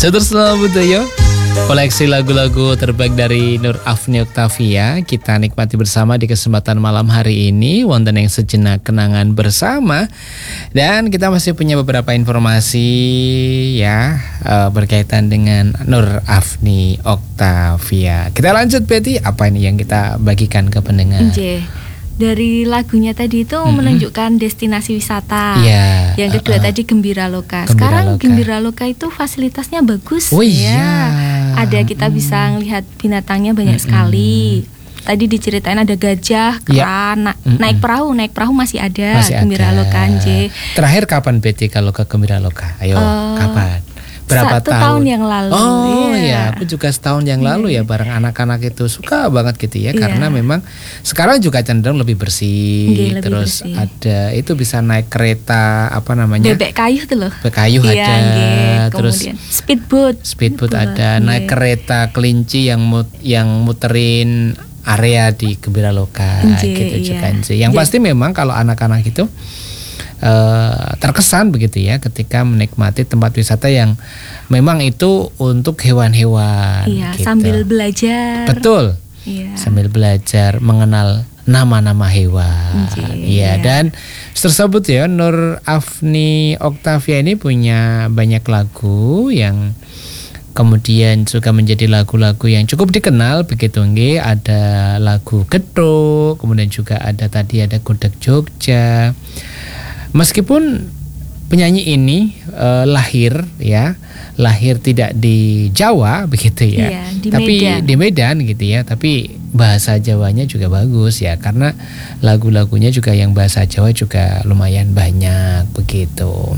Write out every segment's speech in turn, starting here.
Seterusnya budaya koleksi lagu-lagu terbaik dari Nur Afni Oktavia kita nikmati bersama di kesempatan malam hari ini. Wonten yang sejenak kenangan bersama. Dan kita masih punya beberapa informasi ya berkaitan dengan Nur Afni Oktavia. Kita lanjut Betty, apa ini yang kita bagikan ke pendengar? Dari lagunya tadi itu menunjukkan destinasi wisata. Yeah. Yang kedua tadi Gembira Loka. Sekarang Gembira Loka itu fasilitasnya bagus. Oh iya. Ada kita bisa ngelihat binatangnya banyak sekali. Tadi diceritain ada gajah, keran, naik perahu masih ada. Gembira Loka. Terakhir kapan Betty kalau ke Gembira Loka? Ayo, kapan? Berapa tahun yang lalu. Oh ya, aku juga setahun yang lalu ya bareng anak-anak itu suka banget gitu ya, karena memang sekarang juga cenderung lebih bersih. Terus bersih. Ada itu bisa naik kereta apa namanya? Bebek kayu tuh loh. Bebek kayu ada. Terus speedboat ada. Naik kereta kelinci yang muterin area di Gembira Loka gitu juga. Yang pasti memang kalau anak-anak itu terkesan begitu ya ketika menikmati tempat wisata yang memang itu untuk hewan-hewan. Iya, gitu. Sambil belajar. Betul. Iya. Sambil belajar mengenal nama-nama hewan. Iya. Dan tersebut ya Nur Afni Oktavia ini punya banyak lagu yang kemudian juga menjadi lagu-lagu yang cukup dikenal begitu nggih. Ada lagu Gethuk, kemudian juga ada Gudeg Jogja. Meskipun penyanyi ini lahir tidak di Jawa begitu ya, tapi di Medan gitu ya, tapi bahasa Jawanya juga bagus ya, karena lagu-lagunya juga yang bahasa Jawa juga lumayan banyak begitu.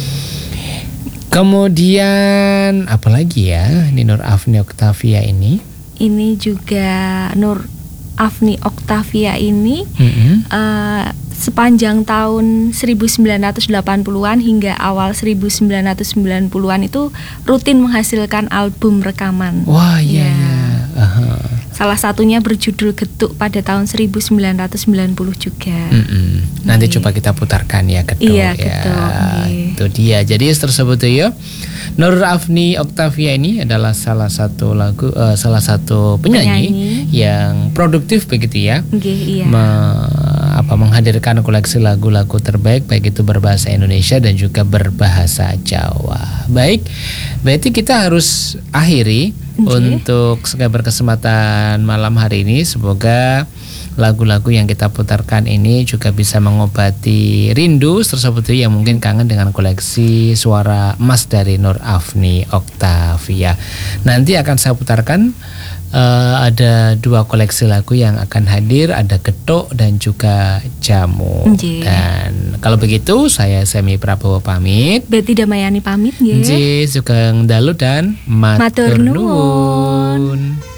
Kemudian apalagi ya di Nur Afni Oktavia ini? Ini juga Nur Afni Oktavia ini sepanjang tahun 1980-an hingga awal 1990-an itu rutin menghasilkan album rekaman. Wah iya. Salah satunya berjudul Gethuk pada tahun 1990 juga. Nanti coba kita putarkan ya Gethuk. Iya, Gethuk. Itu dia. Jadi tersebut ya Nur Afni Oktavia ini adalah salah satu penyanyi yang produktif begitu ya. Menghadirkan koleksi lagu-lagu terbaik baik itu berbahasa Indonesia dan juga berbahasa Jawa. Baik, berarti kita harus akhiri untuk berkesempatan malam hari ini. Semoga lagu-lagu yang kita putarkan ini juga bisa mengobati rindu tersebut yang mungkin kangen dengan koleksi suara emas dari Nur Afni Oktavia. Nanti akan saya putarkan ada 2 koleksi lagu yang akan hadir, ada Gethuk dan juga Jamu. Dan kalau begitu saya Semi Prabowo pamit. Betty Damayani pamit nggih. Sugeng dalu dan matur nuwun.